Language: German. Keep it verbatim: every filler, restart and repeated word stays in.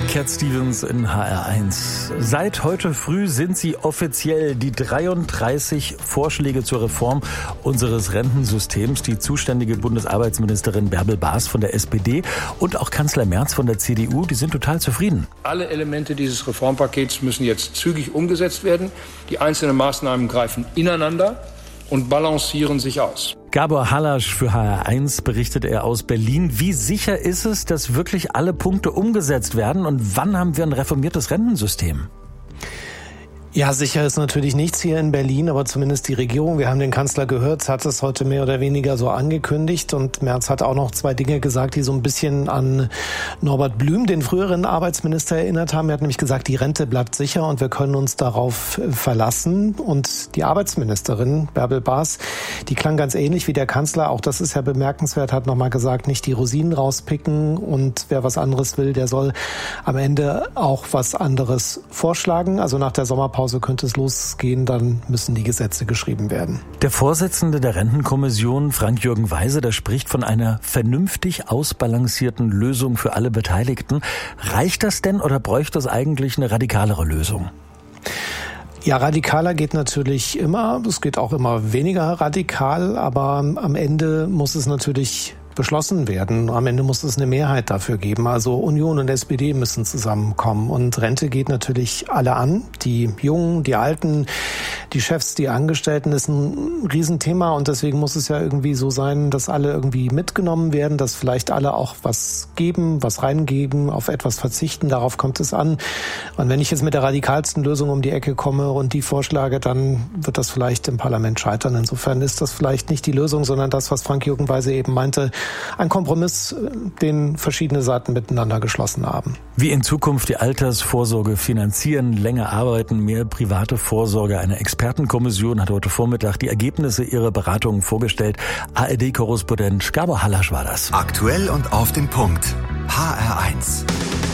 Cat Stevens in H R eins. Seit heute früh sind sie offiziell die dreiunddreißig Vorschläge zur Reform unseres Rentensystems. Die zuständige Bundesarbeitsministerin Bärbel Baas von der S P D und auch Kanzler Merz von der C D U, die sind total zufrieden. Alle Elemente dieses Reformpakets müssen jetzt zügig umgesetzt werden. Die einzelnen Maßnahmen greifen ineinander und balancieren sich aus. Gabor Hallasch für H R eins berichtet er aus Berlin. Wie sicher ist es, dass wirklich alle Punkte umgesetzt werden und wann haben wir ein reformiertes Rentensystem? Ja, sicher ist natürlich nichts hier in Berlin, aber zumindest die Regierung, wir haben den Kanzler gehört, hat es heute mehr oder weniger so angekündigt und Merz hat auch noch zwei Dinge gesagt, die so ein bisschen an Norbert Blüm, den früheren Arbeitsminister, erinnert haben. Er hat nämlich gesagt, die Rente bleibt sicher und wir können uns darauf verlassen. Und die Arbeitsministerin Bärbel Baas, die klang ganz ähnlich wie der Kanzler, auch das ist ja bemerkenswert, hat nochmal gesagt, nicht die Rosinen rauspicken und wer was anderes will, der soll am Ende auch was anderes vorschlagen. Also nach der Sommerpause so könnte es losgehen, dann müssen die Gesetze geschrieben werden. Der Vorsitzende der Rentenkommission, Frank-Jürgen Weise, der spricht von einer vernünftig ausbalancierten Lösung für alle Beteiligten. Reicht das denn oder bräuchte es eigentlich eine radikalere Lösung? Ja, radikaler geht natürlich immer. Es geht auch immer weniger radikal, aber am Ende muss es natürlich beschlossen werden. Am Ende muss es eine Mehrheit dafür geben. Also Union und S P D müssen zusammenkommen. Und Rente geht natürlich alle an. Die Jungen, die Alten, die Chefs, die Angestellten ist ein Riesenthema. Und deswegen muss es ja irgendwie so sein, dass alle irgendwie mitgenommen werden, dass vielleicht alle auch was geben, was reingeben, auf etwas verzichten. Darauf kommt es an. Und wenn ich jetzt mit der radikalsten Lösung um die Ecke komme und die vorschlage, dann wird das vielleicht im Parlament scheitern. Insofern ist das vielleicht nicht die Lösung, sondern das, was Frank-Jürgen Weise eben meinte, ein Kompromiss, den verschiedene Seiten miteinander geschlossen haben. Wie in Zukunft die Altersvorsorge finanzieren, länger arbeiten, mehr private Vorsorge. Eine Expertenkommission hat heute Vormittag die Ergebnisse ihrer Beratungen vorgestellt. A R D-Korrespondent Gabor Hallasch war das. Aktuell und auf den Punkt. H R eins.